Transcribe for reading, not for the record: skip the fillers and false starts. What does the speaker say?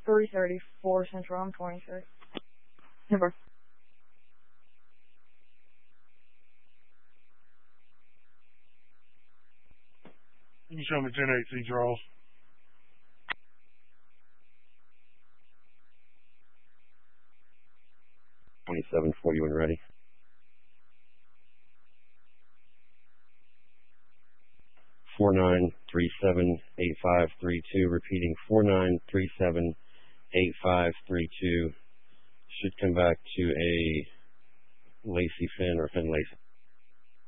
334 Central. I'm 23. Never. You can show me 10-8 draws. 2740 when ready. 49378532, repeating 49378532. Should come back to a Lacey fin or fin Lacey.